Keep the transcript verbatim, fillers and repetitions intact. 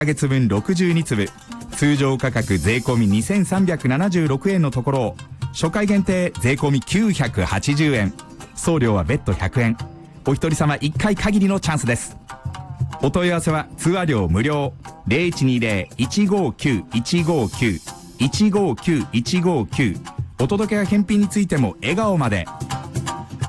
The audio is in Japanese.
かげつぶんろくじゅうにつぶ、通常価格税込みにせんさんびゃくななじゅうろくえんのところを初回限定税込みきゅうひゃくはちじゅうえん、送料は別途ひゃくえん。お一人様いっかい限りのチャンスです。お問い合わせは通話料無料 ゼロいちにゼロ いちごきゅう いちごきゅう いちごきゅう いちごきゅう。お届けや返品についても笑顔まで。